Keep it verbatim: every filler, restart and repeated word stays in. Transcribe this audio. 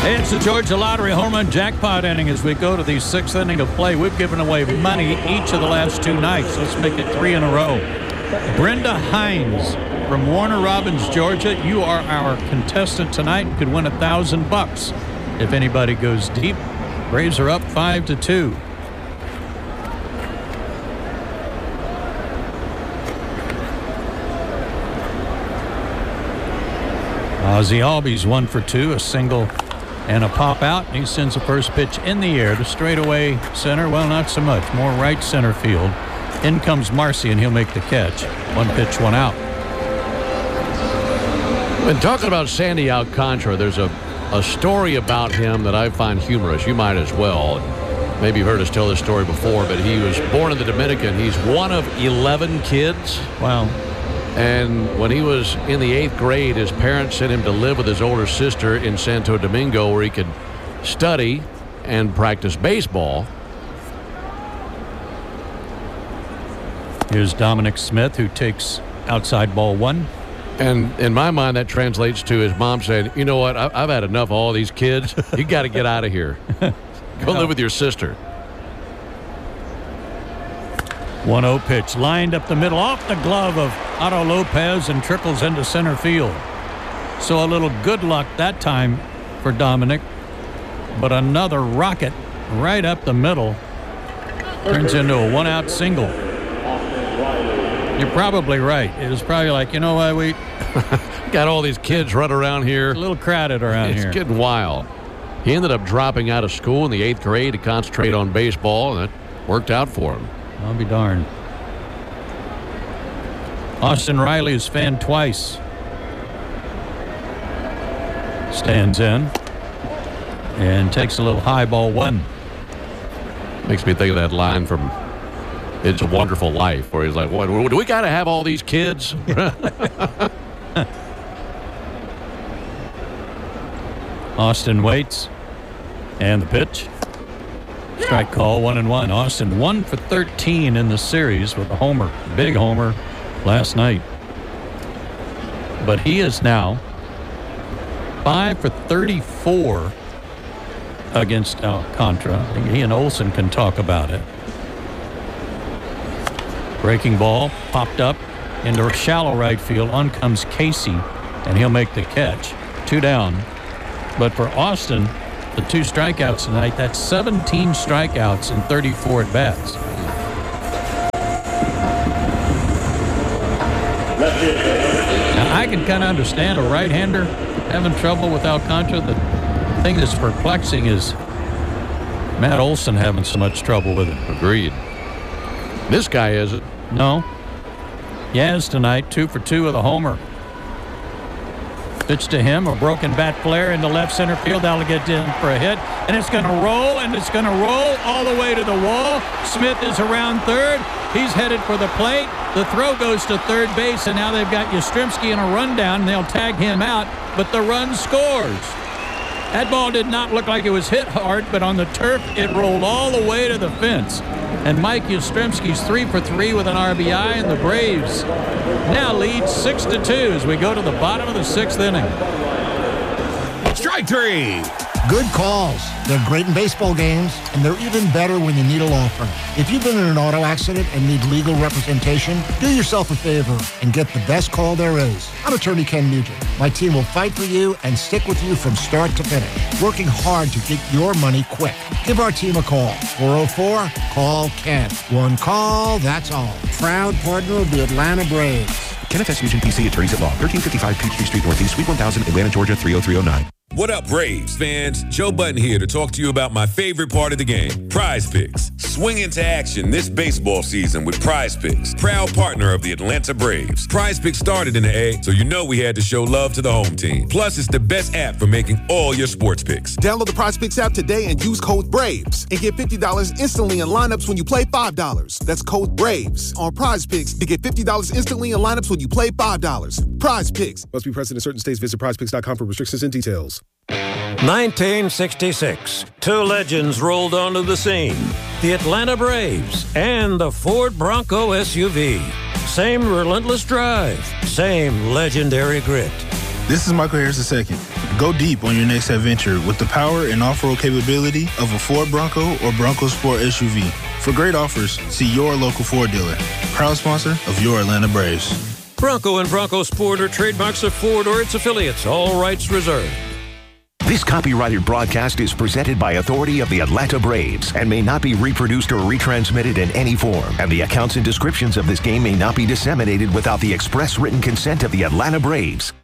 Hey, it's the Georgia Lottery home run jackpot inning as we go to the sixth inning of play. We've given away money each of the last two nights. Let's make it three in a row. Brenda Hines from Warner Robins, Georgia. You are our contestant tonight. Could win a thousand bucks if anybody goes deep. Braves are up five to two. Ozzie Albies one for two, a single and a pop out. He sends the first pitch in the air to straightaway center. Well, not so much. More right center field. In comes Marcy, and he'll make the catch. One pitch, one out. When talking about Sandy Alcantara, there's a, a story about him that I find humorous. You might as well. Maybe you've heard us tell this story before, but he was born in the Dominican. He's one of eleven kids. Wow. And when he was in the eighth grade, his parents sent him to live with his older sister in Santo Domingo where he could study and practice baseball. Here's Dominic Smith, who takes outside ball one. And in my mind, that translates to his mom saying, you know what, I've had enough of all these kids. You got to get out of here. Go live with your sister. one oh pitch lined up the middle off the glove of Otto Lopez and trickles into center field. So a little good luck that time for Dominic. But another rocket right up the middle turns into a one-out single. You're probably right. It was probably like, you know what, we got all these kids running around here. A little crowded around it's here. It's getting wild. He ended up dropping out of school in the eighth grade to concentrate on baseball, and that worked out for him. I'll be darned. Austin Riley is fanned twice. Stands in and takes a little high ball one. Makes me think of that line from It's a Wonderful Life, where he's like, what, do we got to have all these kids? Austin waits. And the pitch. Strike call, one and one. Austin one for thirteen in the series with a homer, big homer last night. But he is now five for thirty-four against Alcantara. He and Olson can talk about it. Breaking ball popped up into shallow right field. On comes Casey, and he'll make the catch. Two down. But for Austin, the two strikeouts tonight, that's seventeen strikeouts and thirty-four at-bats. Now, I can kind of understand a right-hander having trouble with Alcantara. The thing that's perplexing is Matt Olson having so much trouble with it. Agreed. This guy isn't. No. Yaz tonight, two for two with a homer. Pitch to him, a broken bat flare into left center field. That'll get in for a hit, and it's going to roll, and it's going to roll all the way to the wall. Smith is around third. He's headed for the plate. The throw goes to third base, and now they've got Yastrzemski in a rundown, and they'll tag him out, but the run scores. That ball did not look like it was hit hard, but on the turf, it rolled all the way to the fence. And Mike Yastrzemski's three for three with an R B I, and the Braves now lead six to two as we go to the bottom of the sixth inning. Strike three. Good calls. They're great in baseball games, and they're even better when you need a law firm. If you've been in an auto accident and need legal representation, do yourself a favor and get the best call there is. I'm attorney Ken Nugent. My team will fight for you and stick with you from start to finish, working hard to get your money quick. Give our team a call. four oh four, call Ken. One call, that's all. Proud partner of the Atlanta Braves. Kenneth S. Nugent, P C, attorneys at law, thirteen fifty-five Peachtree Street Northeast, Suite one thousand, Atlanta, Georgia, three oh three oh nine. What up, Braves fans? Joe Button here to talk to you about my favorite part of the game, Prize Picks. Swing into action this baseball season with Prize Picks, proud partner of the Atlanta Braves. Prize Picks started in the A, so you know we had to show love to the home team. Plus, it's the best app for making all your sports picks. Download the Prize Picks app today and use code BRAVES and get fifty dollars instantly in lineups when you play five dollars. That's code BRAVES on Prize Picks to get fifty dollars instantly in lineups when you play five dollars. Prize Picks. Must be present in certain states. Visit prize picks dot com for restrictions and details. nineteen sixty-six. Two legends rolled onto the scene. The Atlanta Braves and the Ford Bronco S U V. Same relentless drive. Same legendary grit. This is Michael Harris the second. Go deep on your next adventure with the power and off-road capability of a Ford Bronco or Bronco Sport S U V. For great offers, see your local Ford dealer. Proud sponsor of your Atlanta Braves. Bronco and Bronco Sport are trademarks of Ford or its affiliates. All rights reserved. This copyrighted broadcast is presented by authority of the Atlanta Braves and may not be reproduced or retransmitted in any form. And the accounts and descriptions of this game may not be disseminated without the express written consent of the Atlanta Braves.